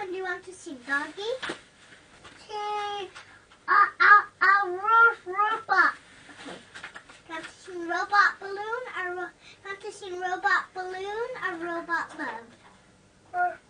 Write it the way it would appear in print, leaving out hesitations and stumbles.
one do you want to sing, doggy? Sing robot. Okay. You want to sing robot balloon or want to sing robot balloon or robot love?